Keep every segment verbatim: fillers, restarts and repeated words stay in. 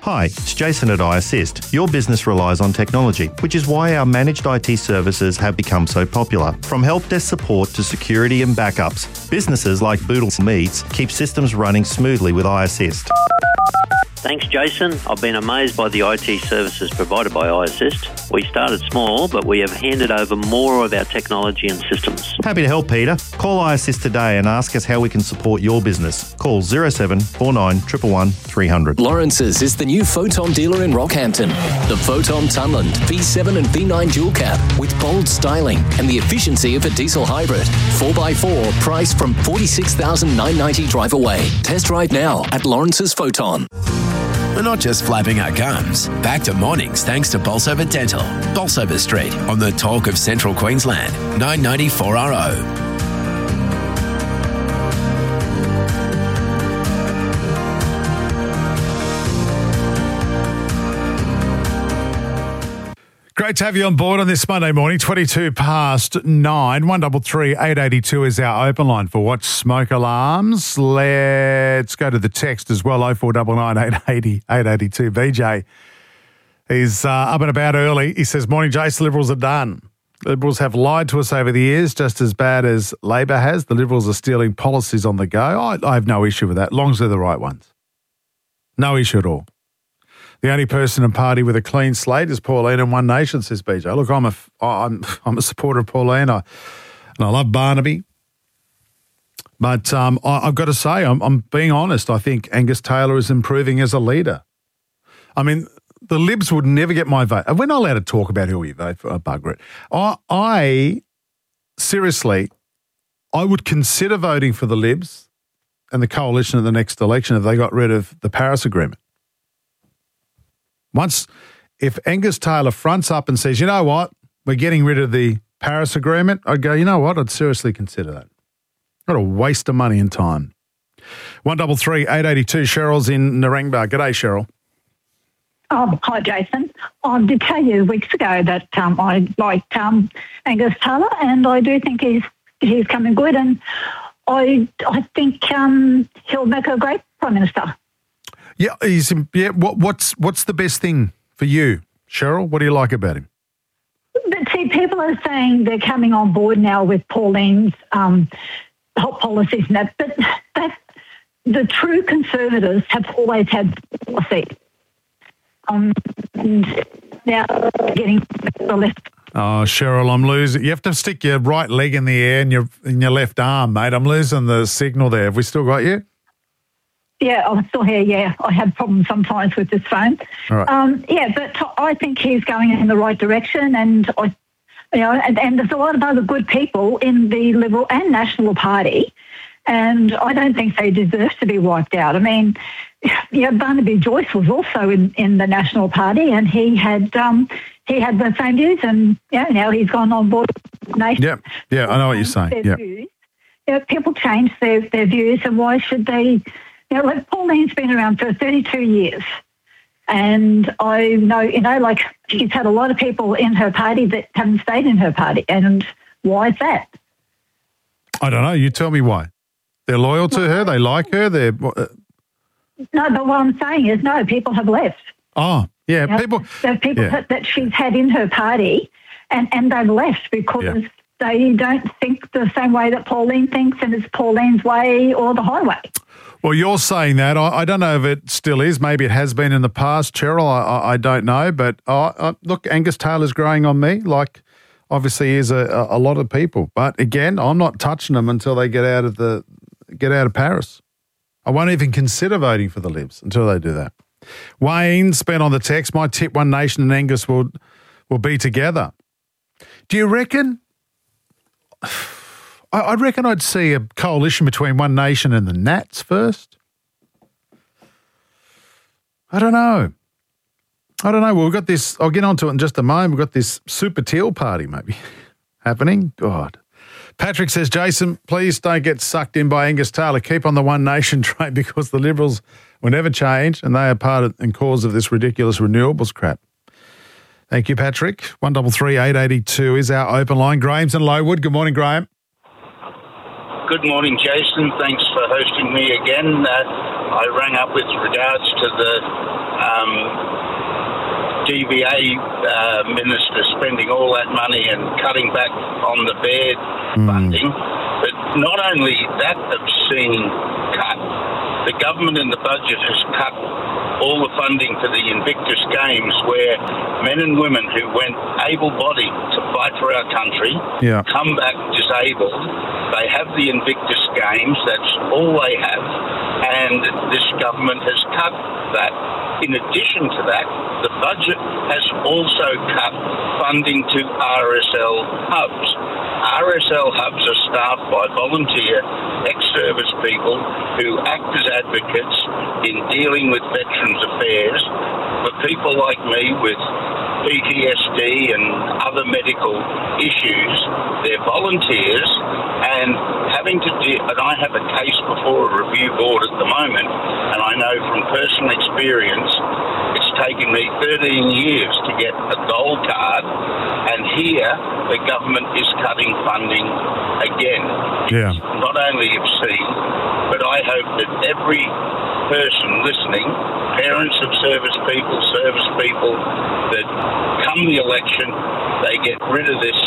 Hi, it's Jason at iAssist. Your business relies on technology, which is why our managed I T services have become so popular. From help desk support to security and backups, businesses like Boodle Meats keep systems running smoothly with iAssist. Thanks, Jason. I've been amazed by the I T services provided by iAssist. We started small, but we have handed over more of our technology and systems. Happy to help, Peter. Call iAssist today and ask us how we can support your business. Call zero seven four nine one one one three hundred. Lawrence's is the new Photon dealer in Rockhampton. The Photon Tunland V seven and V nine dual cab with bold styling and the efficiency of a diesel hybrid. four by four, priced from forty-six thousand nine hundred ninety dollars drive away. Test drive now at Lawrence's Photon. We're not just flapping our gums. Back to mornings thanks to Bolsover Dental. Bolsover Street on the talk of Central Queensland. nine ninety-four R O. Great to have you on board on this Monday morning, twenty-two past nine. one three three, eight eight two is our open line for Watch Smoke Alarms. Let's go to the text as well, oh four nine nine, eight eight zero, eight eight two. B J is uh, up and about early. He says, morning, Jace, the Liberals are done. The Liberals have lied to us over the years, just as bad as Labor has. The Liberals are stealing policies on the go. I, I have no issue with that, as long as they're the right ones. No issue at all. The only person in party with a clean slate is Pauline and One Nation, says B J. Look, I'm a, I'm, I'm a supporter of Pauline, I, and I love Barnaby. But um, I, I've got to say, I'm, I'm being honest, I think Angus Taylor is improving as a leader. I mean, the Libs would never get my vote. We're not allowed to talk about who we vote for, bugger it. I, I, seriously, I would consider voting for the Libs and the coalition at the next election if they got rid of the Paris Agreement. Once, if Angus Taylor fronts up and says, you know what, we're getting rid of the Paris Agreement, I'd go, you know what, I'd seriously consider that. What a waste of money and time. one three three, eight eight two, Cheryl's in Narangba. G'day, Cheryl. Oh, hi, Jason. I did tell you weeks ago that um, I liked um, Angus Taylor, and I do think he's he's coming good, and I I think um, he'll make a great Prime Minister. Yeah, he's yeah. What, what's what's the best thing for you, Cheryl? What do you like about him? But see, people are saying they're coming on board now with Pauline's um, hot policies and that, but that the true Conservatives have always had policy. Um, and now getting the left. Oh, Cheryl, I'm losing. You have to stick your right leg in the air and your in your left arm, mate. I'm losing the signal there. Have we still got you? Yeah, I'm still here, yeah. I have problems sometimes with this phone. All right. Um, yeah, but I think he's going in the right direction, and I, you know, and, and there's a lot of other good people in the Liberal and National Party, and I don't think they deserve to be wiped out. I mean, yeah, Barnaby Joyce was also in, in the National Party, and he had um, he had the same views, and yeah, now he's gone on board with Nation. Yeah, yeah, I know what you're saying. Yeah, yeah, people change their, their views, and why should they? You know, like Pauline's been around for thirty-two years, and I know, you know, like she's had a lot of people in her party that haven't stayed in her party, and why is that? I don't know. You tell me why. They're loyal to her. They like her. They're uh... no, but what I'm saying is, no, people have left. Oh, yeah, you know, people. There are people yeah. that, that she's had in her party, and and they've left because. Yeah. They don't think the same way that Pauline thinks, and it's Pauline's way or the highway. Well, you're saying that. I, I don't know if it still is. Maybe it has been in the past, Cheryl. I, I, I don't know. But, uh, uh, look, Angus Taylor's growing on me, like obviously is a, a lot of people. But, again, I'm not touching them until they get out of the get out of Paris. I won't even consider voting for the Libs until they do that. Wayne's been on the text. My tip, One Nation and Angus will will be together. Do you reckon... I reckon I'd see a coalition between One Nation and the Nats first. I don't know. I don't know. Well, we've got this, I'll get onto it in just a moment. We've got this Super Teal party maybe happening. God. Patrick says, Jason, please don't get sucked in by Angus Taylor. Keep on the One Nation train because the Liberals will never change and they are part of, and cause of this ridiculous renewables crap. Thank you, Patrick. one three three, eight eight two is our open line. Graham's in Lowood. Good morning, Graham. Good morning, Jason. Thanks for hosting me again. Uh, I rang up with regards to the um, D V A uh, minister spending all that money and cutting back on the bed mm. funding. But not only that obscene cut, the government in the budget has cut all the funding for the Invictus Games, where men and women who went able-bodied to fight for our country yeah. come back disabled. They have the Invictus Games, that's all they have, and this government has cut that. In addition to that, the budget has also cut funding to R S L hubs. R S L hubs are staffed by volunteer ex-service people who act as advocates in dealing with veterans' affairs for people like me with P T S D and other medical issues. They're volunteers, and having to de- and I have a case before a review board at the moment, and I know from personal experience it's taken me thirteen years to get a gold card, and here the government is cutting funding again. Yeah. It's not only obscene, but I hope that every person listening, parents of service people, service people, that come the election, they get rid of this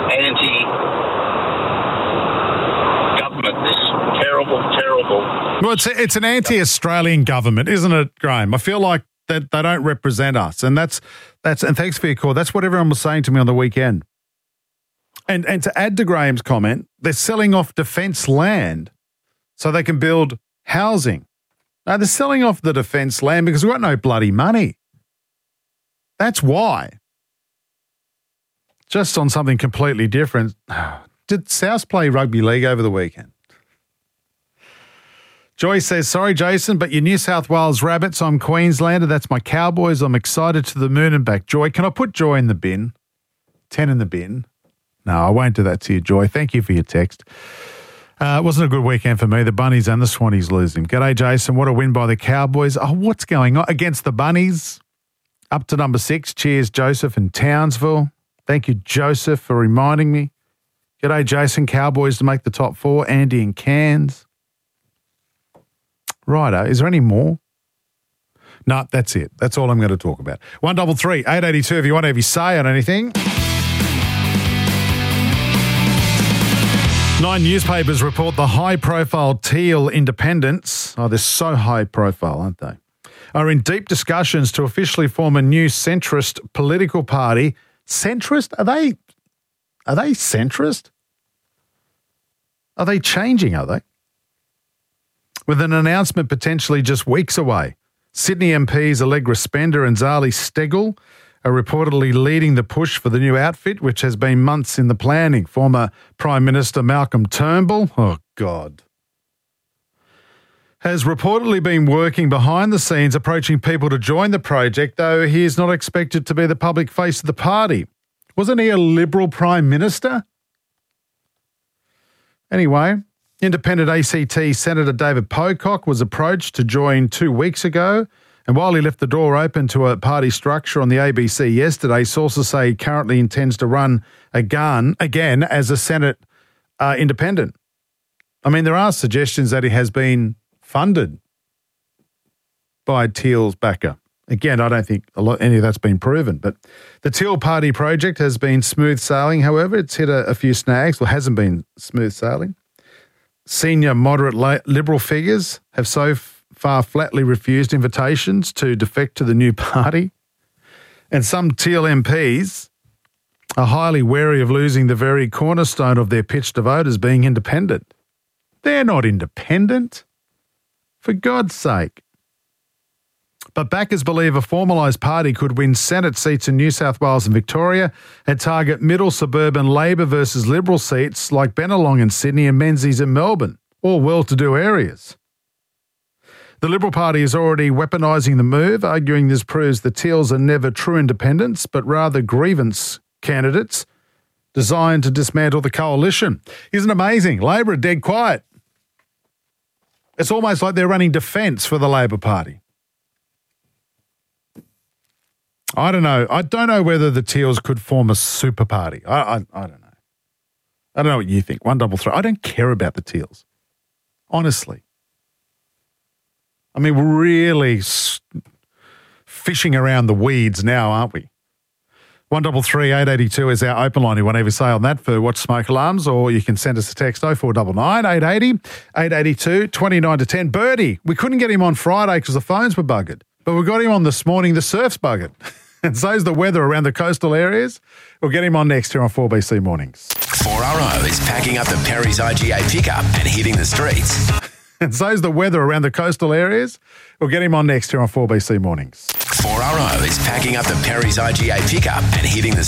anti-government, this terrible, terrible... Well, it's, it's an anti-Australian government, isn't it, Graham? I feel like that they don't represent us, and that's that's. And thanks for your call. That's what everyone was saying to me on the weekend. And and to add to Graham's comment, they're selling off defence land so they can build housing. Now, they're selling off the defence land because we've got no bloody money. That's why. Just on something completely different, did South play rugby league over the weekend? Joy says, sorry, Jason, but your New South Wales Rabbits, I'm Queenslander. That's my Cowboys. I'm excited to the moon and back. Joy, can I put Joy in the bin? ten in the bin? No, I won't do that to you, Joy. Thank you for your text. Uh, it wasn't a good weekend for me. The Bunnies and the Swannies losing. G'day, Jason. What a win by the Cowboys. Oh, what's going on? Against the Bunnies. Up to number six. Cheers, Joseph in Townsville. Thank you, Joseph, for reminding me. G'day, Jason. Cowboys to make the top four. Andy in Cairns. Righto. Is there any more? No, that's it. That's all I'm going to talk about. One double three, eight eighty-two if you want to have your say on anything. Nine newspapers report the high-profile Teal independents, oh, they're so high-profile, aren't they, are in deep discussions to officially form a new centrist political party. Centrist? Are they, are they centrist? Are they changing, are they? With an announcement potentially just weeks away. Sydney M Ps Allegra Spender and Zali Steggall are reportedly leading the push for the new outfit, which has been months in the planning. Former Prime Minister Malcolm Turnbull, oh God, has reportedly been working behind the scenes, approaching people to join the project, though he is not expected to be the public face of the party. Wasn't he a Liberal Prime Minister? Anyway, independent A C T Senator David Pocock was approached to join two weeks ago, and while he left the door open to a party structure on the A B C yesterday, sources say he currently intends to run again, again as a Senate uh, independent. I mean, there are suggestions that he has been funded by Teal's backer. Again, I don't think a lot, any of that's been proven, but the Teal Party project has been smooth sailing. However, it's hit a, a few snags. Well, hasn't been smooth sailing. Senior moderate la- Liberal figures have so f- far flatly refused invitations to defect to the new party. And some Teal M Ps are highly wary of losing the very cornerstone of their pitch to voters, being independent. They're not independent, for God's sake. But backers believe a formalised party could win Senate seats in New South Wales and Victoria and target middle suburban Labor versus Liberal seats like Bennelong in Sydney and Menzies in Melbourne, all well-to-do areas. The Liberal Party is already weaponising the move, arguing this proves the Teals are never true independents, but rather grievance candidates designed to dismantle the coalition. Isn't it amazing? Labor are dead quiet. It's almost like they're running defence for the Labor Party. I don't know. I don't know whether the Teals could form a super party. I, I, I don't know. I don't know what you think. One double three. I don't care about the Teals. Honestly. I mean, really fishing around the weeds now, aren't we? one double three eight eighty two is our open line. You want to have a say on that for Watch Smoke Alarms, or you can send us a text oh four nine nine, eight eight zero, eight eight two, twenty-nine to ten. Birdie, we couldn't get him on Friday because the phones were buggered, but we got him on this morning. The surf's buggered. And so's the weather around the coastal areas. We'll get him on next here on four B C Mornings. four R O is packing up the Perry's I G A pickup and hitting the streets. And so's the weather around the coastal areas. We'll get him on next here on four B C Mornings. four R O is packing up the Perry's I G A pickup and hitting the